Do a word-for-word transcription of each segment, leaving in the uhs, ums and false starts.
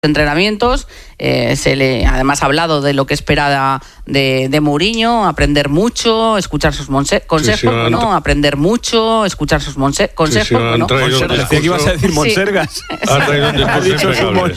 entrenamientos, eh, se le además ha hablado de lo que espera de, de Mourinho, aprender mucho, escuchar sus monse- consejos, sí, sí, ¿no? Tra- aprender mucho, escuchar sus monse- consejos, sí, sí, ¿no? Decía que ibas a decir Monsergas. Sí. Ha traído un discurso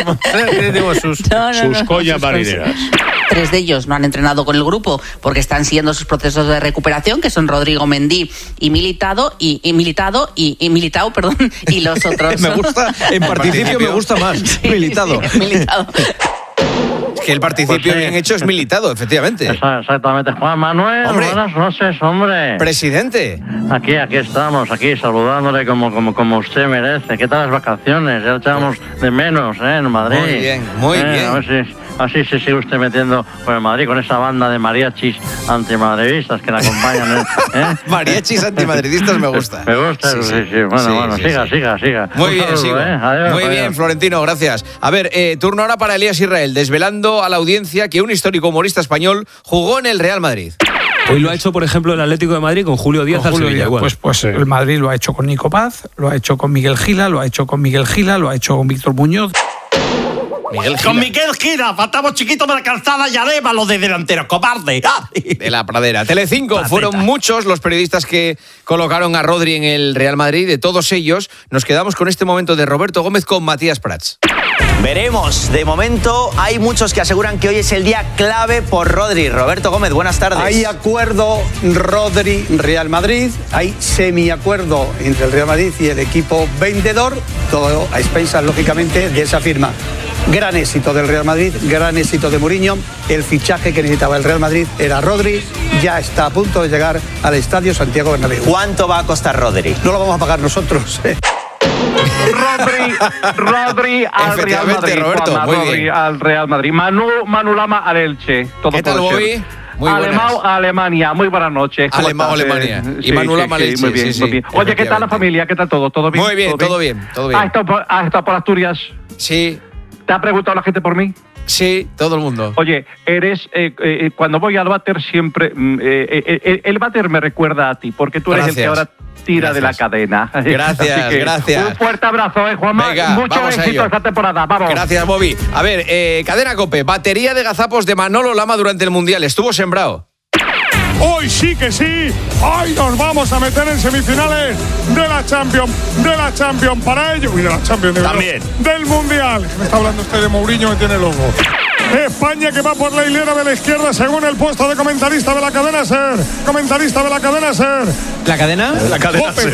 sus, no, no, sus no, collas no, marineras. Tres de ellos no han entrenado con el grupo porque están siguiendo sus procesos de recuperación, que son Rodrigo Mendy y Militado y, y Militado y, y Militao, perdón, y los otros. Me gusta, en participio me gusta más. Sí, Militado. Sí, Militado. Es que el participio Pues sí. bien hecho es Militado, efectivamente. Exactamente. Juan Manuel, Hombre. buenas noches, hombre. Presidente. Aquí, aquí estamos, aquí saludándole como, como, como usted merece. ¿Qué tal las vacaciones? Ya echábamos de menos, ¿eh? En Madrid. Muy bien, muy Eh, bien. A ver si así se sigue usted metiendo por el Madrid con esa banda de mariachis antimadridistas que la acompañan. ¿eh? Mariachis antimadridistas me gusta. Me gusta, sí, sí. sí. Bueno, Sí, bueno, sí, siga, sí. siga, siga. Muy Un bien, saludo, sigo. ¿eh? Adiós, Muy adiós. bien, Florentino, gracias. A ver, eh, turno ahora para Elías Israel, desvelando a la audiencia que un histórico humorista español jugó en el Real Madrid. Hoy lo ha hecho, por ejemplo, el Atlético de Madrid con Julio Díaz Con al Julio Sevilla. Díaz, Igual. pues, pues el Madrid lo ha hecho con Nico Paz, lo ha hecho con Miguel Gila, lo ha hecho con Miguel Gila, lo ha hecho con Víctor Muñoz. Miguel Con Gila, Miguel Gira, faltamos chiquito de la calzada y además lo de delantero, cobarde. de la Pradera. Telecinco, Pateta. fueron muchos los periodistas que colocaron a Rodri en el Real Madrid. De todos ellos, nos quedamos con este momento de Roberto Gómez con Matías Prats. Veremos. De momento hay muchos que aseguran que hoy es el día clave por Rodri. Roberto Gómez, buenas tardes. Hay acuerdo Rodri-Real Madrid, hay semiacuerdo entre el Real Madrid y el equipo vendedor, todo a expensas, lógicamente, de esa firma. Gran éxito del Real Madrid, gran éxito de Mourinho. El fichaje que necesitaba el Real Madrid era Rodri, ya está a punto de llegar al Estadio Santiago Bernabéu. ¿Cuánto va a costar Rodri? No lo vamos a pagar nosotros. Rodri, Rodri al Real Efectivamente, Madrid. Roberto, Juanma, muy Rodri bien. al Real Madrid. Manu, Manu Lama al Elche. Todo ¿Qué tal, por Bobby? ser. Muy Alemão, buenas. Alemania. Muy buenas noches. ¿Cómo Alemão, estás? Alemania. Eh, Y Manu Lama al sí, Elche, muy bien, sí, muy sí, bien. Oye, ¿qué tal la efectivamente. familia? ¿Qué tal todo? ¿Todo bien? Muy bien, todo bien, todo bien. ¿Has estado por, has estado por Asturias? Sí, ¿Te ha preguntado la gente por mí? sí, todo el mundo. Oye, eres eh, eh, cuando voy al váter siempre mm, eh, eh, eh, el váter me recuerda a ti porque tú eres Gracias. el que ahora tira Gracias. de la cadena. Gracias, Así que gracias. Un fuerte abrazo, eh, Juanma. Venga, Mucho vamos a éxito ello. esta temporada. Vamos. Gracias, Bobby. A ver, eh, Cadena COPE, batería de gazapos de Manolo Lama durante el Mundial. Estuvo sembrado. Hoy sí que sí, hoy nos vamos a meter en semifinales de la Champions, de la Champions para ello y de la Champions de También. del Mundial. Me está hablando usted de Mourinho, me tiene loco. España que va por la hilera de la izquierda según el puesto de comentarista de la cadena SER. Comentarista de la cadena SER. ¿La cadena? La cadena SER.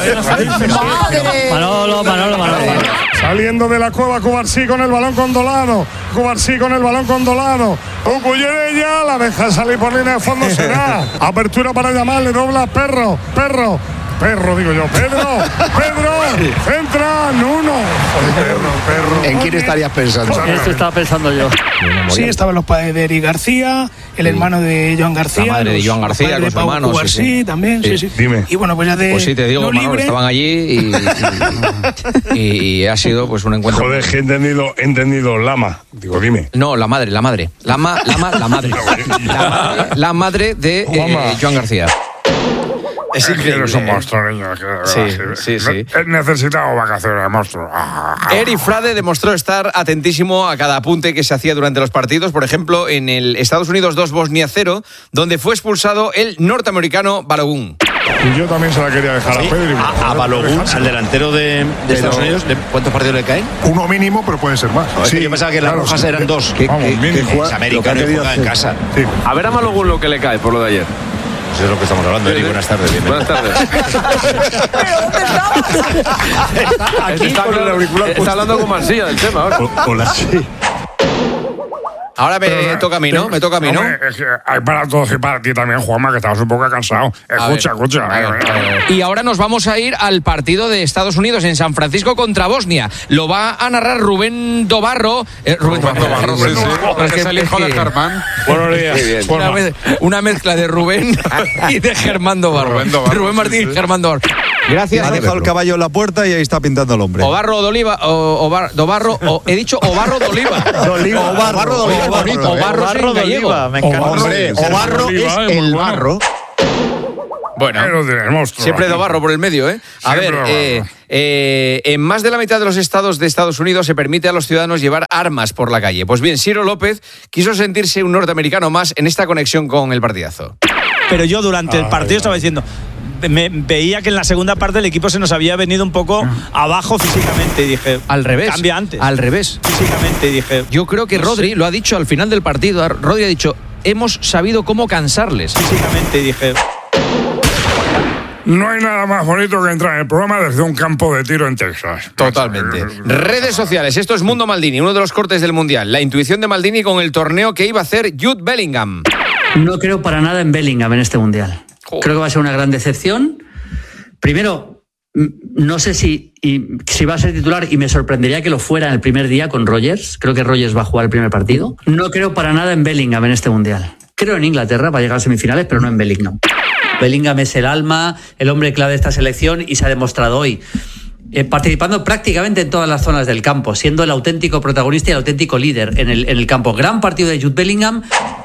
Manolo, Manolo, Manolo. Saliendo de la cueva Cubarsí con el balón con Dolano. Cubarsí con el balón con Dolano. Ucuyerella la deja salir por línea de fondo. Será apertura para llamarle. Dobla Perro. Perro. Perro, digo yo. Pedro. Pedro. Entra. Nuno. Perro, perro. ¿En quién estarías pensando? Esto estaba pensando yo. Sí, estaban los padres de Eric García, el hermano de Joan García. La madre de los- Joan los García, padres con de su Pau hermano, sí, Cubarsí sí. también, sí, Sí, sí. dime. Y bueno, pues ya de. Pues sí, te digo, no Manolo, libre, estaban allí y, y, y ha sido pues un encuentro. Joder, que he entendido, he entendido Lama. Digo, dime. No, la madre, la madre. Lama, Lama, la madre. La madre, la madre de eh, Juanma. Joan García. Es Que increíble. eres un monstruo, niño. que- Sí, ah, sí, sí. He necesitado vacaciones, monstruo. Ah. Eri Frade demostró estar atentísimo a cada apunte que se hacía durante los partidos, por ejemplo, en el Estados Unidos dos, Bosnia cero, donde fue expulsado el norteamericano Balogun. Y yo también se la quería dejar a Pedri. A, a Balogun, al delantero de, de Estados Unidos, ¿de ¿cuántos partidos le caen? Uno mínimo, pero puede ser más. Es que yo pensaba que las claro, rojas sí. eran dos. Vamos, mínimo. Es americano y juega en casa. Sí. A ver a Malogun lo que le cae por lo de ayer. Pues es lo que estamos hablando, Eri. Buenas tardes, bienvenido. Buenas tardes. Aquí está, con el auricular está hablando con Mansilla del tema ahora. Hola, sí. Ahora me toca a mí, ¿no? Me toca a mí, ¿no? Hombre, es que hay para todos y para ti también, Juanma, que estabas un poco cansado. Escucha, ver, escucha. a ver, a ver. Y ahora nos vamos a ir al partido de Estados Unidos en San Francisco contra Bosnia. Lo va a narrar Rubén Dobarro. Eh, Rubén Dobarro, sí, sí. Pero es que es el hijo de Germán. Buenos días. Una, mez- una mezcla de Rubén y de Germán Dobarro. Rubén Dobarro, Rubén Martín sí, sí. y Germán Dobarro. Gracias. Ha dejado el caballo en la puerta y ahí está pintando al hombre. Obarro de Oliva, o, Obar- Dobarro, o, he dicho Obarro de Oliva. Oliva. Obarro de Oliva, bonito. Obarro es en gallego. me encanta. Hombre, Obarro Obarro Oliva, es eh, muy el bueno. barro. Bueno, Ahí lo tienes, monstruo. siempre de barro por el medio, ¿eh? A Siempre ver, de eh, barro. eh, en más de la mitad de los estados de Estados Unidos se permite a los ciudadanos llevar armas por la calle. Pues bien, Ciro López quiso sentirse un norteamericano más en esta conexión con el partidazo. Pero yo durante el partido estaba diciendo, me veía que en la segunda parte el equipo se nos había venido un poco abajo físicamente y dije, al revés, cambia antes. Al revés. Físicamente y dije, yo creo que no Rodri sé. lo ha dicho al final del partido. Rodri ha dicho, hemos sabido cómo cansarles. Físicamente y dije, No hay nada más bonito que entrar en el programa desde un campo de tiro en Texas. Totalmente. Redes sociales. Esto es Mundo Maldini, uno de los cortes del Mundial. La intuición de Maldini con el torneo que iba a hacer Jude Bellingham. No creo para nada en Bellingham en este Mundial. Joder. Creo que va a ser una gran decepción. Primero, no sé si, y, si va a ser titular y me sorprendería que lo fuera en el primer día con Rodgers. Creo que Rodgers va a jugar el primer partido. No creo para nada en Bellingham en este Mundial. Creo en Inglaterra para llegar a semifinales, pero no en Bellingham. Bellingham es el alma, el hombre clave de esta selección y se ha demostrado hoy. Eh, participando prácticamente en todas las zonas del campo, siendo el auténtico protagonista y el auténtico líder en el, en el campo. Gran partido de Jude Bellingham.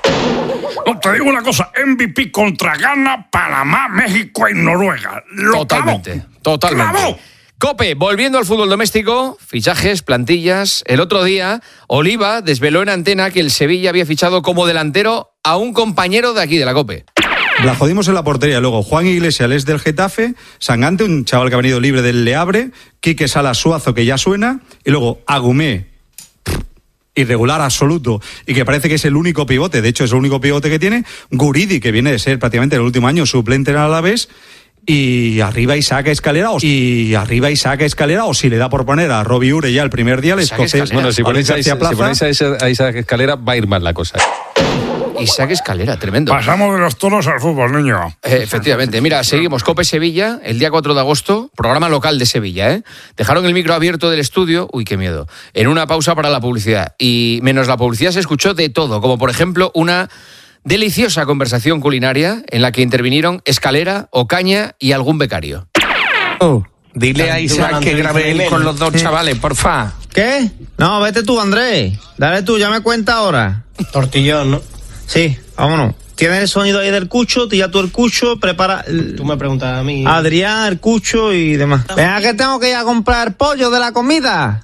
No, te digo una cosa, M V P contra Ghana, Panamá, México y Noruega. Lo Totalmente, clavó. totalmente. ¡Clavó! Cope, volviendo al fútbol doméstico, fichajes, plantillas. El otro día, Oliva desveló en Antena que el Sevilla había fichado como delantero a un compañero de aquí, de la Cope. La jodimos en la portería. Luego, Juan Iglesias es del Getafe, Sangante, un chaval que ha venido libre del Le Havre, Quique Salas Suazo, que ya suena, y luego Agumé, irregular absoluto, y que parece que es el único pivote, de hecho es el único pivote que tiene, Guridi, que viene de ser prácticamente el último año suplente en Alavés, y arriba Isaac Escalera, o, y arriba Isaac Escalera, o si le da por poner a Robbie Ure ya el primer día, el escocés. Bueno, si ponéis, a, García si Plaza. ponéis a, esa, a esa escalera, va a ir mal la cosa. Isaac Escalera, tremendo. Pasamos de los toros al fútbol, niño. Eh, efectivamente. Mira, seguimos. Cope Sevilla, el día cuatro de agosto, programa local de Sevilla, ¿eh? Dejaron el micro abierto del estudio, uy, qué miedo, en una pausa para la publicidad. Y menos la publicidad se escuchó de todo, como por ejemplo una deliciosa conversación culinaria en la que intervinieron Escalera, Ocaña y algún becario. Oh, dile a Isaac que grabe él con los dos chavales, porfa. ¿Qué? No, vete tú, Andrés. Dale tú, ya me cuenta ahora. Tortillón, ¿no? Sí, vámonos. Tienes el sonido ahí del cucho, tira tú el cucho, prepara... El... Tú me preguntas a mí. Adrián, el cucho y demás. Venga, que tengo que ir a comprar pollo de la comida.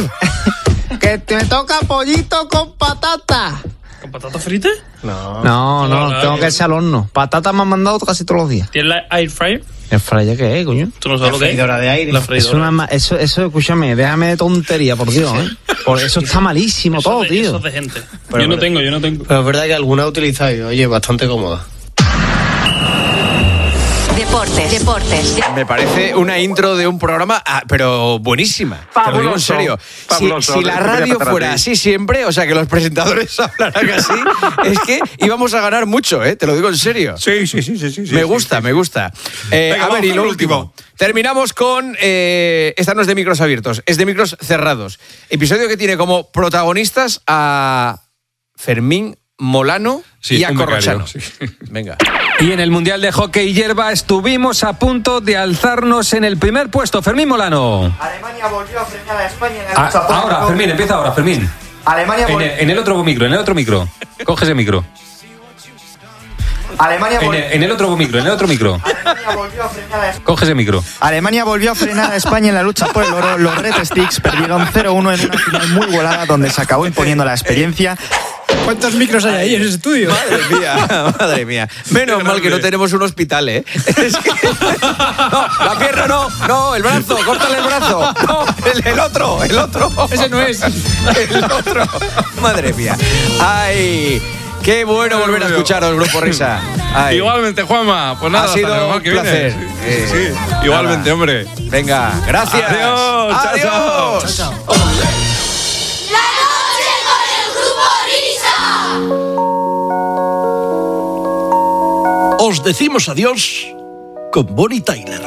Que te me toca pollito con patata. ¿Con patatas fritas? No, no, no, no tengo que echar al horno. Patatas me han mandado casi todos los días. ¿Tienes la air fryer? ¿El fryer qué es, coño? ¿Tú no sabes lo que es? freidora de aire. La freidora. Es una, eso, eso, escúchame, déjame de tontería, por Dios, ¿eh? Por eso está malísimo Eso todo, de, tío. Eso es de gente. Pero yo no verdad- tengo, yo no tengo. Pero es verdad que alguna utilizáis, oye, bastante cómoda. Deportes, deportes. Me parece una intro de un programa, ah, pero buenísima. Te lo digo en Fabuloso, serio. fabuloso. Si, si la Voy a radio pasar a fuera ti. así siempre, o sea, que los presentadores hablaran así, es que íbamos a ganar mucho, ¿eh? Te lo digo en serio. Sí, sí, sí, sí. sí Me gusta, sí, sí. me gusta. Eh, Venga, a ver, vamos y con lo el último. último. Terminamos con... Eh, esta no es de micros abiertos, es de micros cerrados. Episodio que tiene como protagonistas a Fermín Molano Sí, y a un becario, Corrochano. sí. Venga. Y en el Mundial de Hockey Hierba estuvimos a punto de alzarnos en el primer puesto. Fermín Molano. Alemania volvió a frenar a España en Ah, ahora, Fermín, empieza ahora, Fermín. Alemania, En vol- el, en el otro micro, en el otro micro. Coge ese micro. Alemania, En vol- el, en el otro micro, en el otro micro. Alemania volvió a frenar a España. Coge ese micro. Alemania volvió a frenar a España en la lucha por el oro. Los Red Sticks perdieron cero uno en una final muy volada donde se acabó imponiendo la experiencia. ¿Cuántos micros hay ahí en ese estudio? Madre mía, madre mía. Menos mal que no tenemos un hospital, ¿eh? Es que- No, la pierna no, no, el brazo, córtale el brazo. No, el, el otro, el otro. Ese no es. El otro. Madre mía. Ay, qué bueno volver a escucharos, Grupo Risa. Ay. Igualmente, Juanma. Pues nada, Ha sido hasta la semana un que viene. placer. Sí, Eh, sí, sí. Igualmente, nada. hombre. Venga, gracias. Adiós. Chao, chao. Adiós. Chao, La noche con el Grupo Risa. Os decimos adiós con Bonnie Tyler.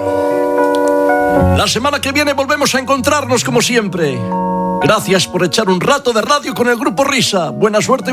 La semana que viene volvemos a encontrarnos como siempre. Gracias por echar un rato de radio con el Grupo Risa. Buena suerte.